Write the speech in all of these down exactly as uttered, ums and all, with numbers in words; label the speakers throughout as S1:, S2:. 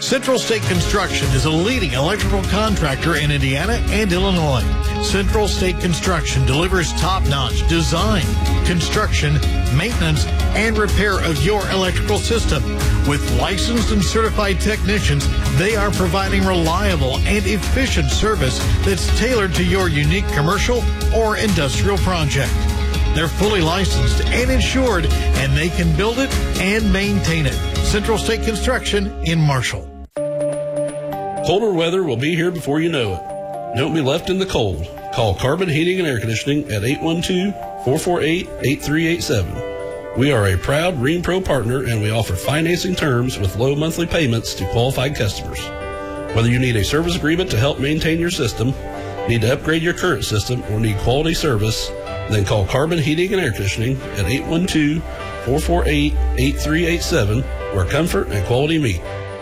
S1: Central State Construction is a leading electrical contractor in Indiana and Illinois. Central State Construction delivers top-notch design, construction, maintenance, and repair of your electrical system. With licensed and certified technicians, they are providing reliable and efficient service that's tailored to your unique commercial or industrial project. They're fully licensed and insured, and they can build it and maintain it. Central State Construction in Marshall.
S2: Colder weather will be here before you know it. Don't be left in the cold. Call Carbon Heating and Air Conditioning at eight one two, four four eight, eight three eight seven. We are a proud Rheem Pro partner, and we offer financing terms with low monthly payments to qualified customers. Whether you need a service agreement to help maintain your system, need to upgrade your current system, or need quality service, then call Carbon Heating and Air Conditioning at eight one two, four four eight, eight three eight seven, where comfort and quality meet.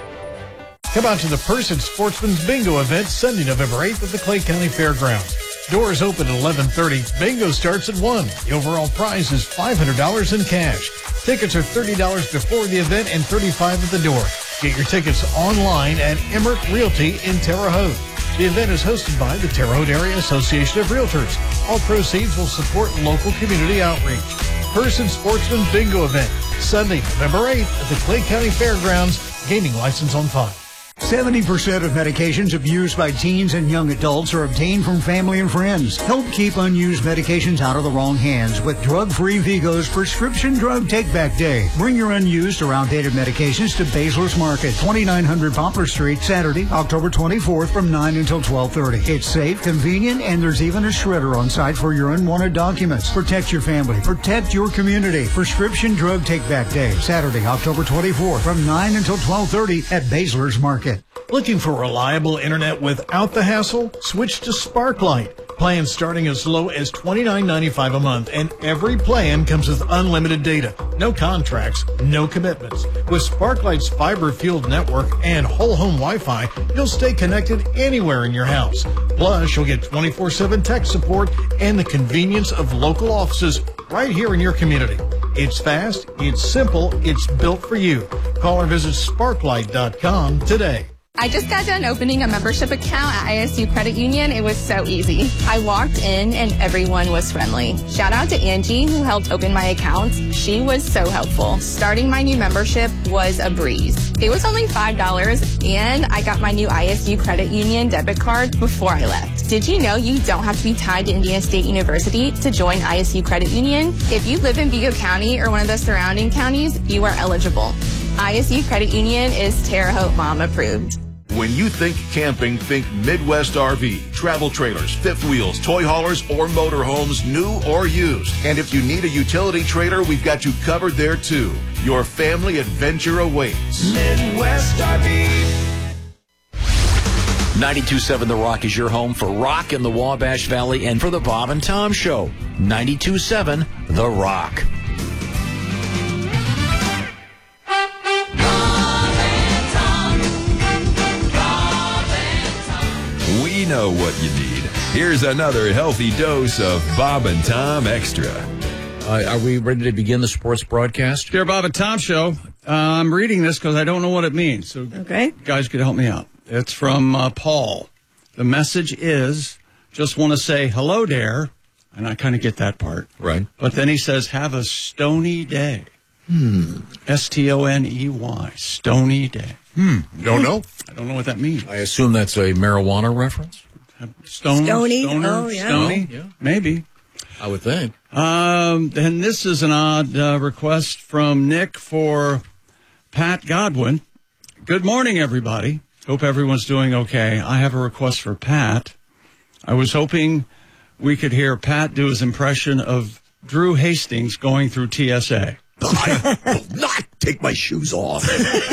S1: Come out to the Person Sportsman's Bingo event Sunday, November eighth at the Clay County Fairgrounds. Doors open at eleven thirty. Bingo starts at one. The overall prize is five hundred dollars in cash. Tickets are thirty dollars before the event and thirty-five dollars at the door. Get your tickets online at Emmerich Realty in Terre Haute. The event is hosted by the Terre Haute Area Association of Realtors. All proceeds will support local community outreach. Person Sportsman Bingo event, Sunday, November eighth at the Clay County Fairgrounds. Gaming license on file.
S3: seventy percent of medications abused by teens and young adults are obtained from family and friends. Help keep unused medications out of the wrong hands with Drug-Free Vigo's Prescription Drug Take-Back Day. Bring your unused or outdated medications to Basilar's Market, twenty-nine hundred Poplar Street, Saturday, October twenty-fourth from nine until twelve thirty. It's safe, convenient, and there's even a shredder on site for your unwanted documents. Protect your family. Protect your community. Prescription Drug Take-Back Day, Saturday, October twenty-fourth from nine until twelve thirty at Basilar's Market.
S1: Looking for reliable internet without the hassle? Switch to Sparklight. Plans starting as low as twenty-nine ninety-five a month, and every plan comes with unlimited data. No contracts, no commitments. With Sparklight's fiber-fueled network and whole home Wi-Fi, you'll stay connected anywhere in your house. Plus, you'll get twenty-four seven tech support and the convenience of local offices right here in your community. It's fast, it's simple, it's built for you. Call or visit sparklight dot com today.
S4: I just got done opening a membership account at I S U Credit Union. It was so easy. I walked in and everyone was friendly. Shout out to Angie who helped open my account. She was so helpful. Starting my new membership was a breeze. It was only five dollars and I got my new I S U Credit Union debit card before I left. Did you know you don't have to be tied to Indiana State University to join I S U Credit Union? If you live in Vigo County or one of the surrounding counties, you are eligible. I S U Credit Union is Terre Haute Mom approved.
S5: When you think camping, think Midwest R V, travel trailers, fifth wheels, toy haulers, or motorhomes, new or used. And if you need a utility trailer, we've got you covered there too. Your family adventure awaits.
S6: Midwest R V.
S7: ninety-two point seven The Rock is your home for rock in the Wabash Valley and for the Bob and Tom Show. ninety-two point seven The Rock.
S8: We know what you need. Here's another healthy dose of Bob and Tom Extra.
S7: Uh, are we ready to begin the sports broadcast?
S9: Dear Bob and Tom Show, uh, I'm reading this because I don't know what it means. So
S10: okay.
S9: Guys could help me out. It's from uh, Paul. The message is, just want to say hello there. And I kind of get that part.
S8: Right.
S9: But then he says, have a stony day.
S8: Hmm.
S9: S T O N E Y. Stony day.
S8: Hmm. Don't know.
S9: I don't know what that means.
S7: I assume that's a marijuana reference.
S9: Stone,
S10: Stony.
S9: Stoner,
S10: Oh, yeah.
S9: Stony.
S7: Yeah.
S9: Maybe.
S7: I would think.
S9: Um, and this is an odd uh, request from Nick for Pat Godwin. Good morning, everybody. Hope everyone's doing okay. I have a request for Pat. I was hoping we could hear Pat do his impression of Drew Hastings going through T S A.
S8: I will not take my shoes off.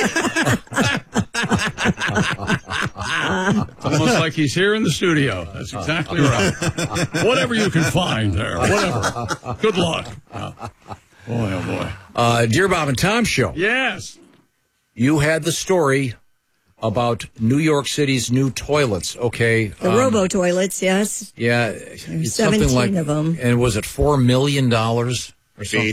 S9: It's almost like he's here in the studio. That's exactly right. Whatever you can find there. Whatever. Good luck. Yeah. Boy, oh boy.
S7: Uh, Dear Bob and Tom Show.
S9: Yes.
S7: You had the story about New York City's new toilets, okay?
S10: The
S7: um,
S10: robo-toilets, yes.
S7: Yeah.
S10: There's
S7: It's something
S10: seventeen
S7: like,
S10: of them.
S7: And was it four million dollars? Or something?